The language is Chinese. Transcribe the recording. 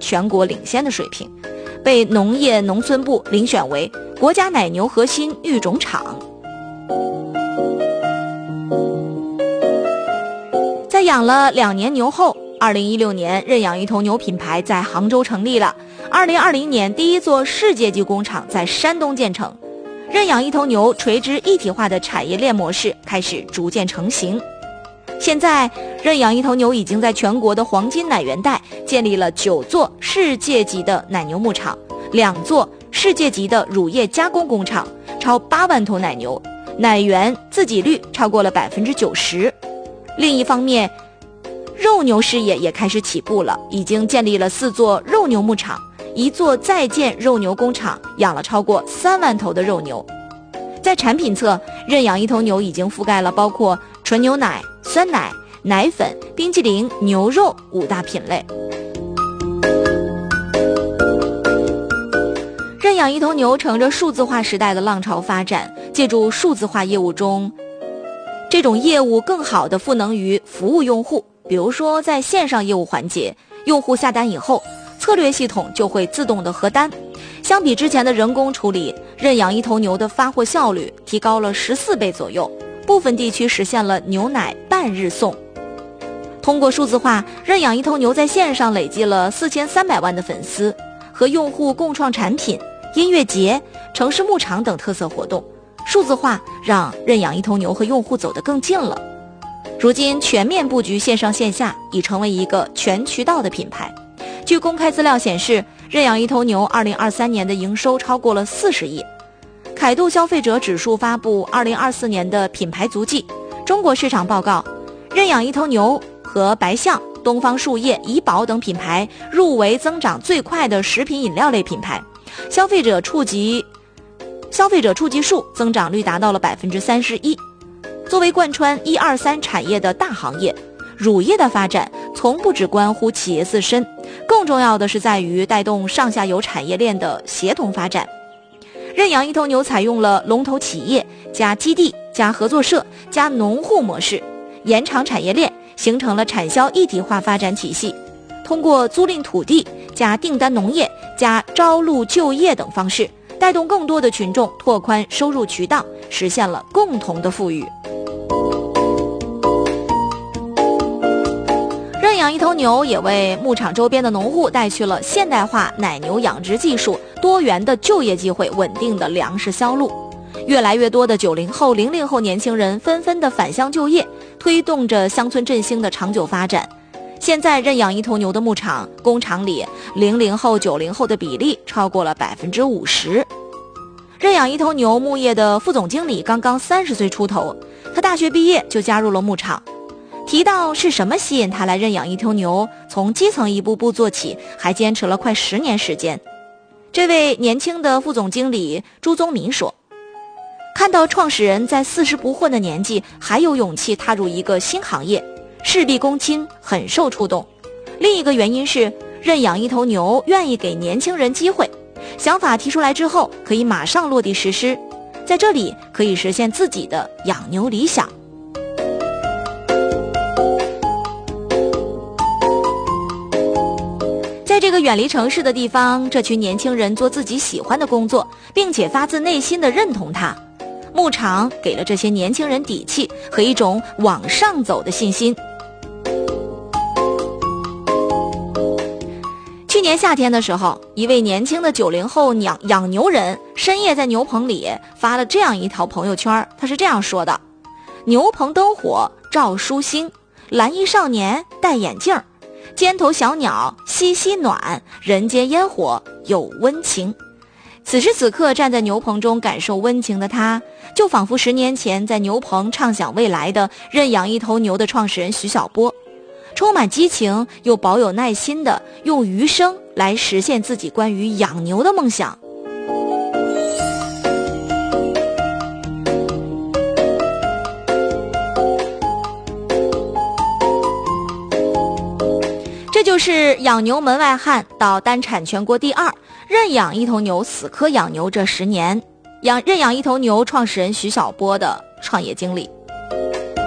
全国领先的水平，被农业农村部遴选为国家奶牛核心育种场。在养了2年牛后，2016年认养一头牛品牌在杭州成立了。2020年第一座世界级工厂在山东建成，认养一头牛垂直一体化的产业链模式开始逐渐成型。现在认养一头牛已经在全国的黄金奶源带建立了9座世界级的奶牛牧场，2座世界级的乳业加工工厂，超8万头奶牛，奶源自给率超过了90%。另一方面，肉牛事业也开始起步了，已经建立了4座肉牛牧场，1座在建肉牛工厂，养了超过3万头的肉牛。在产品侧，认养一头牛已经覆盖了包括纯牛奶、酸奶、奶粉、冰淇淋、牛肉5大品类。认养一头牛乘着数字化时代的浪潮发展，借助数字化业务中这种业务更好地赋能于服务用户。比如说在线上业务环节，用户下单以后，策略系统就会自动的核单。相比之前的人工处理，认养一头牛的发货效率提高了14倍左右，部分地区实现了牛奶半日送。通过数字化，认养一头牛在线上累积了4300万的粉丝，和用户共创产品、音乐节、城市牧场等特色活动。数字化让认养一头牛和用户走得更近了。如今全面布局线上线下，已成为一个全渠道的品牌。据公开资料显示，认养一头牛2023年的营收超过了40亿。凯度消费者指数发布2024年的品牌足迹，中国市场报告，认养一头牛和白象、东方树叶、怡宝等品牌入围增长最快的食品饮料类品牌，消费者触及数增长率达到了31%。作为贯穿1、2、3产业的大行业，乳业的发展从不只关乎企业自身，更重要的是在于带动上下游产业链的协同发展。认养一头牛采用了龙头企业加基地加合作社加农户模式，延长产业链，形成了产销一体化发展体系。通过租赁土地加订单农业加招录就业等方式，带动更多的群众拓宽收入渠道，实现了共同的富裕。认养一头牛也为牧场周边的农户带去了现代化奶牛养殖技术、多元的就业机会、稳定的粮食销路。越来越多的90后、00后年轻人纷纷的返乡就业，推动着乡村振兴的长久发展。现在认养一头牛的牧场工厂里，00后、90后的比例超过了50%。认养一头牛牧业的副总经理刚刚30岁出头，他大学毕业就加入了牧场。提到是什么吸引他来认养一头牛，从基层一步步做起，还坚持了快10年时间。这位年轻的副总经理朱宗民说，看到创始人在40不惑的年纪还有勇气踏入一个新行业，事必躬亲，很受触动。另一个原因是认养一头牛愿意给年轻人机会，想法提出来之后可以马上落地实施，在这里可以实现自己的养牛理想。在这个远离城市的地方，这群年轻人做自己喜欢的工作，并且发自内心地认同它。牧场给了这些年轻人底气和一种往上走的信心。去年夏天的时候，一位年轻的90后养牛人深夜在牛棚里发了这样一条朋友圈，他是这样说的：牛棚灯火照书星，蓝衣少年戴眼镜，尖头小鸟嬉嬉暖，人间烟火有温情。此时此刻站在牛棚中感受温情的他，就仿佛10年前在牛棚畅想未来的认养一头牛的创始人徐晓波，充满激情又保有耐心的用余生来实现自己关于养牛的梦想。这就是养牛门外汉到单产全国第2，认养一头牛死磕养牛这10年，认养一头牛创始人徐晓波的创业经历。